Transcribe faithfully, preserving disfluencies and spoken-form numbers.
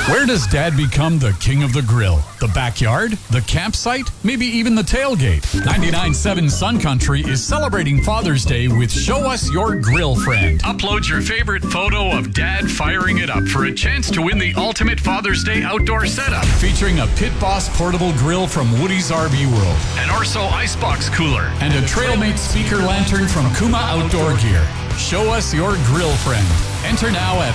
Where does Dad become the king of the grill? The backyard? The campsite? Maybe even the tailgate? ninety-nine point seven Sun Country is celebrating Father's Day with Show Us Your Grill Friend. Upload your favorite photo of Dad firing it up for a chance to win the ultimate Father's Day outdoor setup, featuring a Pit Boss portable grill from Woody's R V World, an Orso Icebox cooler, and a Trailmate speaker lantern from Kuma Outdoor Gear. Show us your grill friend. Enter now at